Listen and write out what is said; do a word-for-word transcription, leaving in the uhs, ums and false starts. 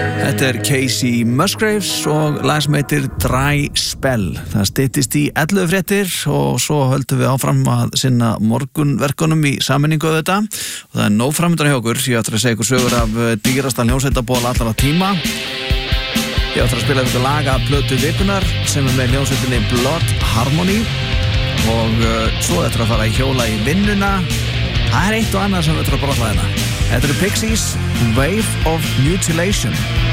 Þetta er Casey Musgraves og lag sem heitir Dry Spell. Það styttist í ellefu fréttir og svo höldum við áfram að sinna morgunverkunum í sammenningu á þetta. Og það er nóg framöndan hjá okkur. Ég ætla að segja ykkur sögur af dýrasta hljómsveitaból allra tíma. Ég ætla að spila þetta lag af plötu vikunar sem er með hljómsveitinni Blood Harmony. Og uh, svo ætla að fara í hjóla í vinnuna. Það er eitt og annað sem við ætla að brotta hérna. Þetta eru Pixies, Wave of Mutilation.